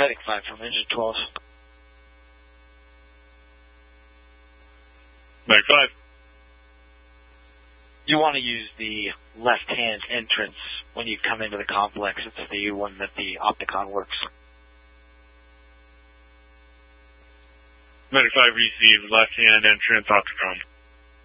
Medic 5 from Engine 12. Medic 5. You want to use the left-hand entrance when you come into the complex. It's the one that the Opticon works. Medic 5 received left-hand entrance Opticon.